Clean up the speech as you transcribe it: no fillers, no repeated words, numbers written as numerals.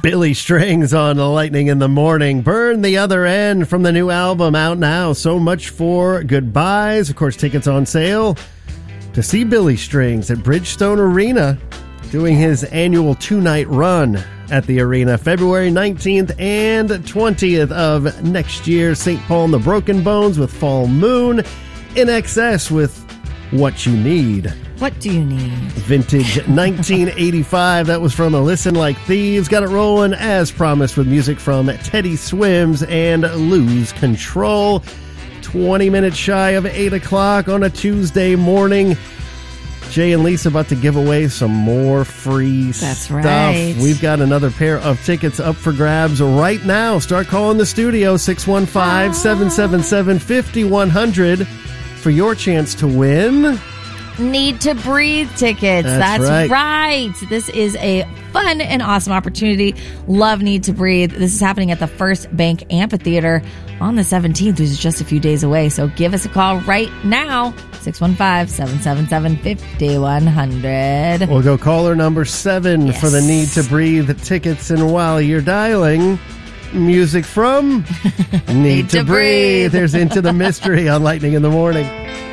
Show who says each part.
Speaker 1: Billy Strings on the Lightning in the Morning. Burn the Other End from the new album out now. So much for goodbyes. Of course, tickets on sale to see Billy Strings at Bridgestone Arena doing his annual 2-night run at the arena. February 19th and 20th of next year. St. Paul and the Broken Bones with Fall Moon. In Excess with What You Need.
Speaker 2: What do you need?
Speaker 1: Vintage 1985. That was from A Listen Like Thieves. Got it rolling as promised with music from Teddy Swims and Lose Control. 20 minutes shy of 8 o'clock on a Tuesday morning. Jay and Lisa about to give away some more free stuff.
Speaker 2: Right.
Speaker 1: We've got another pair of tickets up for grabs right now. Start calling the studio, 615-777-5100 for your chance to win
Speaker 2: Need to Breathe tickets. That's right. This is a fun and awesome opportunity. Love Need to Breathe. This is happening at the First Bank Amphitheater on the 17th, which is just a few days away. So give us a call right now, 615-777-5100.
Speaker 1: We'll go caller number 7 for the Need to Breathe tickets. And while you're dialing, music from Need to Breathe. There's Into the Mystery on Lightning in the Morning.